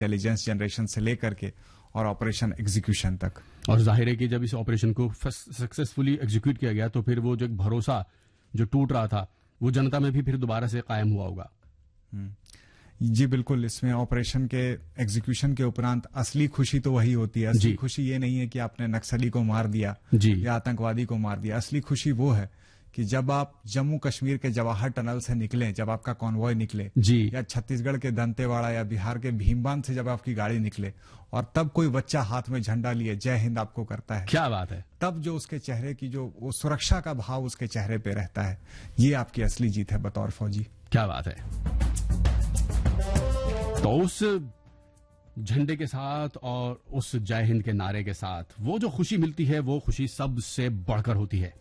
Intelligence generation से लेकर के और ऑपरेशन एग्जीक्यूशन तक। और जाहिर है कि जब इस ऑपरेशन को सक्सेसफुली एग्जीक्यूट किया गया तो फिर वो जो एक भरोसा जो टूट रहा था वो जनता में भी फिर दोबारा से कायम हुआ होगा। जी बिल्कुल, इसमें ऑपरेशन के एग्जीक्यूशन के उपरांत असली खुशी तो वही होती है। असली खुशी ये नहीं है कि आपने नक्सली को मार दिया या आतंकवादी को मार दिया। असली खुशी वो है कि जब आप जम्मू कश्मीर के जवाहर टनल से निकले, जब आपका कॉन्वॉय निकले, या छत्तीसगढ़ के दंतेवाड़ा या बिहार के भीमबांध से जब आपकी गाड़ी निकले और तब कोई बच्चा हाथ में झंडा लिए जय हिंद आपको करता है, क्या बात है, तब जो उसके चेहरे की जो वो सुरक्षा का भाव उसके चेहरे पे रहता है, ये आपकी असली जीत है बतौर फौजी। क्या बात है। तो उस झंडे के साथ और उस जय हिंद के नारे के साथ वो जो खुशी मिलती है वो खुशी सबसे बढ़कर होती है।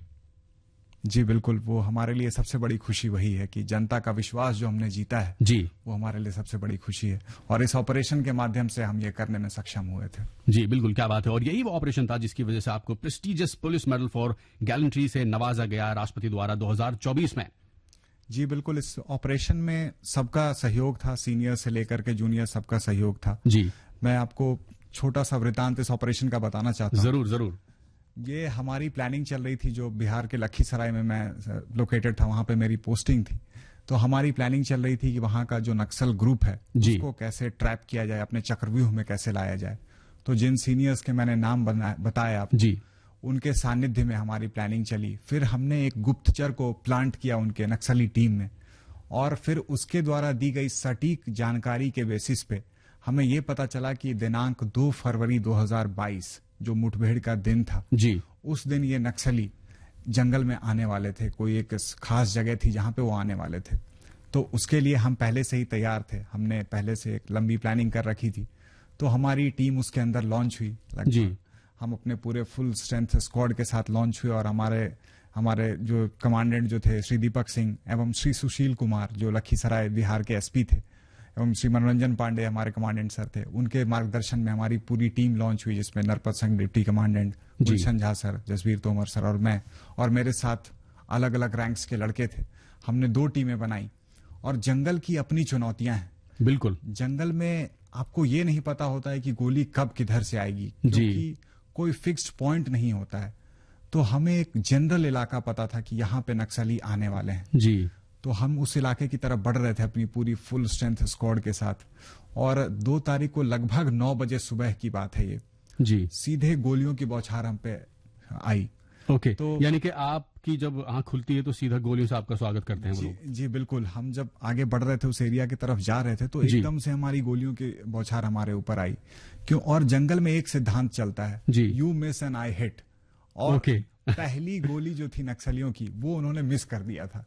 जी बिल्कुल, वो हमारे लिए सबसे बड़ी खुशी वही है कि जनता का विश्वास जो हमने जीता है जी, वो हमारे लिए सबसे बड़ी खुशी है और इस ऑपरेशन के माध्यम से हम ये करने में सक्षम हुए थे। जी बिल्कुल, क्या बात है। और यही वो ऑपरेशन था जिसकी वजह से आपको prestigious police medal for gallantry से नवाजा गया राष्ट्रपति द्वारा 2024 में। जी बिल्कुल, इस ऑपरेशन में सबका सहयोग था, सीनियर से लेकर के जूनियर सबका सहयोग था। जी, मैं आपको छोटा सा वृतांत इस ऑपरेशन का बताना चाहता हूँ। जरूर जरूर। ये हमारी प्लानिंग चल रही थी, जो बिहार के लखीसराय में मैं लोकेटेड था, वहां पे मेरी पोस्टिंग थी। तो हमारी प्लानिंग चल रही थी कि वहां का जो नक्सल ग्रुप है उसको कैसे ट्रैप किया जाए, अपने चक्रव्यूह में कैसे लाया जाए। तो जिन सीनियर्स के मैंने नाम बताया आपको, जी, उनके सानिध्य में हमारी प्लानिंग चली। फिर हमने एक गुप्तचर को प्लांट किया उनके नक्सली टीम में और फिर उसके द्वारा दी गई सटीक जानकारी के बेसिस पे हमें ये पता चला कि दिनांक 2 फरवरी 2022 जो मुठभेड़ का दिन था जी, उस दिन ये नक्सली जंगल में आने वाले थे। कोई एक खास जगह थी जहां पे वो आने वाले थे। तो उसके लिए हम पहले से ही तैयार थे, हमने पहले से एक लंबी प्लानिंग कर रखी थी। तो हमारी टीम उसके अंदर लॉन्च हुई। जी, हम अपने पूरे फुल स्ट्रेंथ स्क्वाड के साथ लॉन्च हुए और हमारे जो कमांडेंट जो थे श्री दीपक सिंह एवं श्री सुशील कुमार जो लखीसराय बिहार के एसपी थे, एवं श्री मनोरंजन पांडे हमारे कमांडेंट सर थे, उनके मार्गदर्शन में हमारी पूरी टीम लॉन्च हुई, जिसमें नरपत सिंह डिप्टी कमांडेंट, गुलशन झा सर, जसवीर तोमर सर और मैं, और मेरे साथ अलग अलग रैंक्स के लड़के थे। हमने 2 टीमें बनाई और जंगल की अपनी चुनौतियां हैं। बिल्कुल, जंगल में आपको ये नहीं पता होता है कि गोली कब किधर से आएगी, क्योंकि कोई फिक्स्ड पॉइंट नहीं होता है। तो हमें एक जनरल इलाका पता था कि यहाँ पे नक्सली आने वाले हैं जी। तो हम उस इलाके की तरफ बढ़ रहे थे अपनी पूरी फुल स्ट्रेंथ स्क्वाड के साथ। और 2 तारीख को लगभग 9 बजे सुबह की बात है ये जी, सीधे गोलियों की बौछार हम पे आई। ओके, तो यानी कि आपकी जब आंख खुलती है तो सीधा गोलियों से आपका स्वागत करते हैं वो लोग। जी बिल्कुल, हम जब आगे बढ़ रहे थे उस एरिया की तरफ जा रहे थे तो एकदम से हमारी गोलियों की बौछार हमारे ऊपर आई। क्यों? और जंगल में एक सिद्धांत चलता है, you miss and I hit. और पहली गोली जो थी नक्सलियों की वो उन्होंने मिस कर दिया था।